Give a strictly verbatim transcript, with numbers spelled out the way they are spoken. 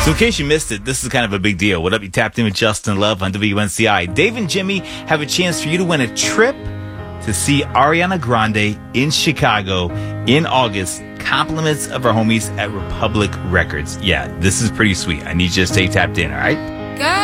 So in case you missed it, this is kind of a big deal. What up? You tapped in with Justin Love on W N C I. Dave and Jimmy have a chance for you to win a trip to see Ariana Grande in Chicago in August. Compliments of our homies at Republic Records. Yeah, this is pretty sweet. I need you to stay tapped in, all right? Girl.